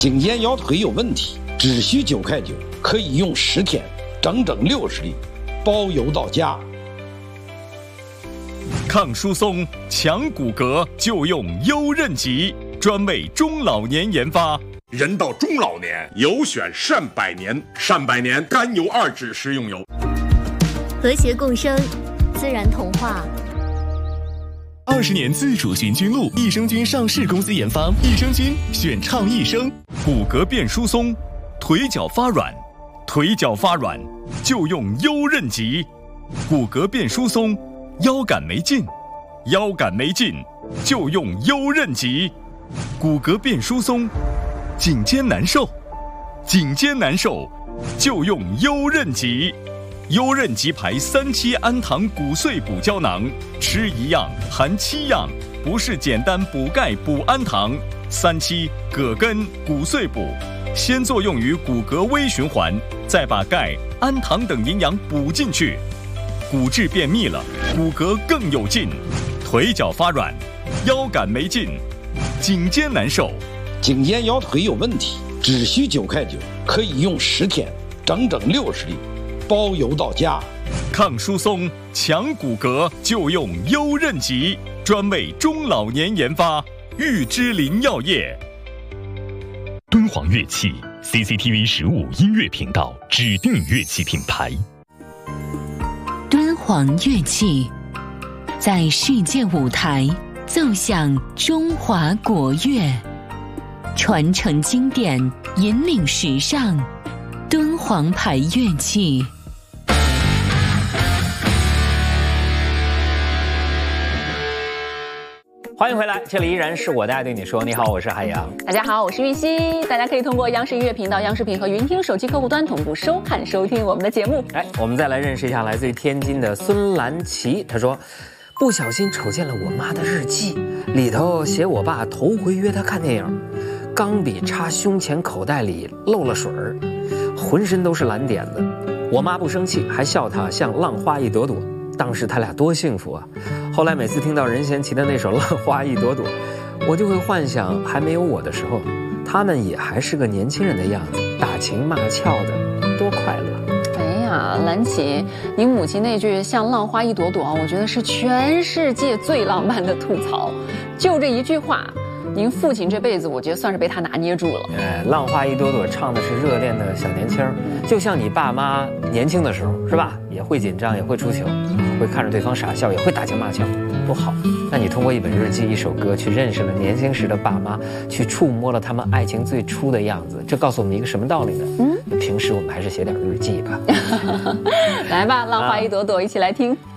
颈肩腰腿有问题，只需9块9，可以用10天，整整60粒，包邮到家。 抗疏松、强骨骼就用优韧极，专为中老年研发。 人到中老年，有选善百年，善百年甘油2酯食用油。 和谐共生，自然童话。 20年自主寻菌露，益生菌上市公司研发，益生菌选畅益生。 骨骼变疏松，腿脚发软，腿脚发软就用优韧极。骨骼变疏松，腰杆没劲，腰杆没劲就用优韧极。骨骼变疏松，颈肩难受，颈肩难受就用优韧极。优韧极牌3期氨糖骨碎补胶囊，吃1样含7样，不是简单补钙补氨糖。3期葛根骨碎补，先作用于骨骼微循环，再把钙、氨糖等营养补进去，骨质变密了，骨骼更有劲。腿脚发软，腰杆没劲，颈肩难受， 颈肩腰腿有问题，只需9块9，可以用10天，整整60粒，包邮到家。 抗疏松、强骨骼就用优韧极，专为中老年研发。玉芝林药业。 敦煌乐器 CCTV 15音乐频道指定乐器品牌。 敦煌乐器在世界舞台奏响中华国乐，传承经典，引领时尚。敦煌牌乐器。 欢迎回来，这里依然是我的爱对你说。你好，我是海洋。 大家好，我是玉溪。大家可以通过央视音乐频道、央视频和云听手机客户端同步收看收听我们的节目。 我们再来认识一下来自于天津的孙兰琪。她说，不小心瞅见了我妈的日记，里头写我爸头回约她看电影，钢笔插胸前口袋里漏了水儿，浑身都是蓝点子。我妈不生气，还笑他像浪花一朵朵。当时他俩多幸福啊！后来每次听到任贤齐的那首《浪花一朵朵》，我就会幻想还没有我的时候，他们也还是个年轻人的样子，打情骂俏的，多快乐！ 哎呀，兰琪，您母亲那句像浪花一朵朵，我觉得是全世界最浪漫的吐槽。就这一句话，您父亲这辈子我觉得算是被他拿捏住了。 浪花一朵朵唱的是热恋的小年轻，就像你爸妈年轻的时候，是吧？也会紧张，也会出糗，会看着对方傻笑，也会打情骂俏，多好！那你通过一本日记、一首歌，去认识了年轻时的爸妈，去触摸了他们爱情最初的样子，这告诉我们一个什么道理呢？平时我们还是写点日记吧。 来吧，浪花一朵朵，一起来听。